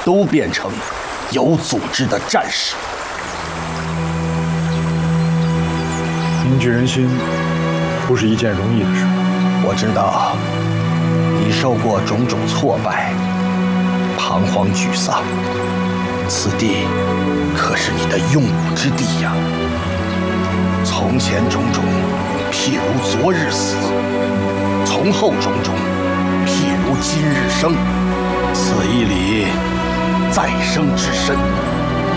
都变成有组织的战士。 凝聚人心，不是一件容易的事。 我知道你受过种种挫败，彷徨沮丧，此地可是你的用武之地呀。从前种种，譬如昨日死；从后种种，譬如今日生。此一里再生之身。